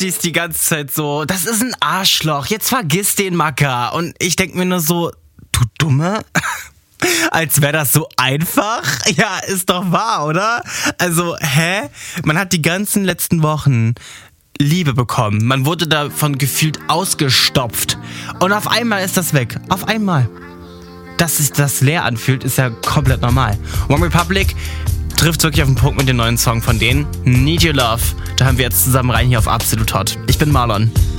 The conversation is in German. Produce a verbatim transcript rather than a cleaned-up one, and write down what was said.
die ist die ganze Zeit so, das ist ein Arschloch, jetzt vergiss den Macker. Und ich denk mir nur so, du Dumme? Als wäre das so einfach? Ja, ist doch wahr, oder? Also, hä? Man hat die ganzen letzten Wochen Liebe bekommen. Man wurde davon gefühlt ausgestopft. Und auf einmal ist das weg. Auf einmal. Dass sich das leer anfühlt, ist ja komplett normal. One Republic trifft wirklich auf den Punkt mit dem neuen Song von denen. Need Your Love. Da haben wir jetzt zusammen rein hier auf Absolut Hot. Ich bin Marlon.